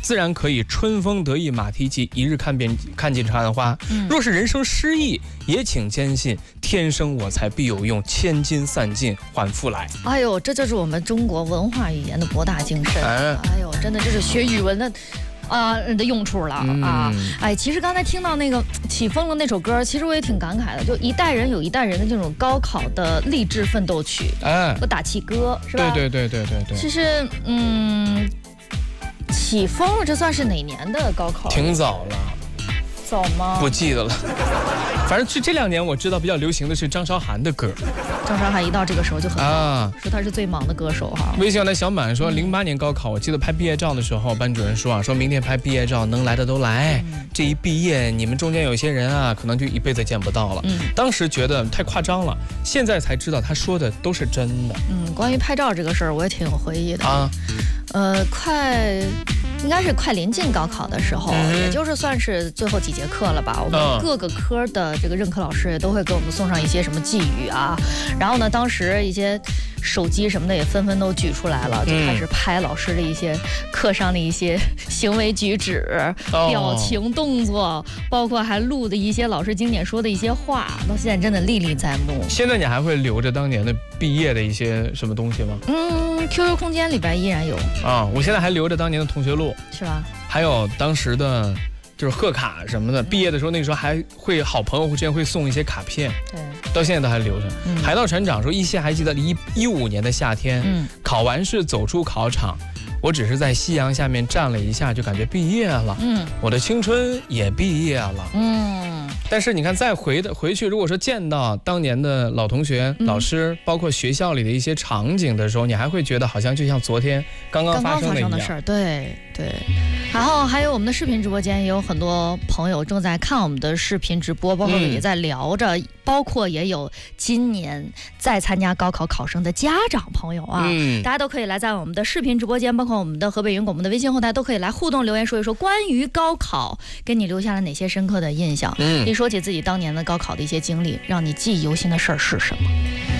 自然可以春风得意马蹄疾，一日看尽长安花。若是人生失意，也请坚信天生我材必有用，千金散尽还复来。 哎呦，这就是我们中国文化语言的博大精深。哎呦，真的这是学语文的的用处了啊！哎，其实刚才听到那个起风了那首歌，其实我也挺感慨的，就一代人有一代人的这种高考的励志奋斗曲，和打气歌，是吧？ 对。 其实，起风了，这算是哪年的高考？ 挺早了。 早吗？ 不记得了。反正这2年我知道比较流行的是张韶涵的歌。 张韶涵一到这个时候就很忙，说她是最忙的歌手哈。 微信上的小满说，08年高考，我记得拍毕业照的时候，班主任说说明天拍毕业照，能来的都来。这一毕业，你们中间有些人啊，可能就一辈子见不到了。当时觉得太夸张了，现在才知道他说的都是真的。 关于拍照这个事儿，我也挺有回忆的啊。应该是快临近高考的时候，也就是算是最后几节课了吧。我们各个科的这个任课老师也都会给我们送上一些什么寄语啊。然后呢，当时一些手机什么的也纷纷都举出来了，就开始拍老师的一些课上的一些行为举止、表情动作，包括还录的一些老师经典说的一些话，到现在真的历历在目。 现在你还会留着当年的毕业的一些什么东西吗 ？QQ 空间里边依然有啊，我现在还留着当年的同学录， 是吧？ 还有当时的，就是贺卡什么的。毕业的时候，那个时候还会好朋友之间会送一些卡片， 对， 到现在都还留着。海盗船长说，依稀还记得15年的夏天，考完试走出考场，我只是在夕阳下面站了一下，就感觉毕业了。我的青春也毕业了。但是你看，再回去，如果说见到当年的老同学、老师，包括学校里的一些场景的时候，你还会觉得好像就像昨天刚刚发生的一样。 事儿，对。然后还有我们的视频直播间也有很多朋友正在看我们的视频直播，包括也在聊着，包括也有今年在参加高考考生的家长朋友啊，大家都可以来在我们的视频直播间，包括我们的河北云广播的微信后台都可以来互动留言，说一说关于高考给你留下了哪些深刻的印象。你说起自己当年的高考的一些经历，让你记忆犹新的事儿是什么？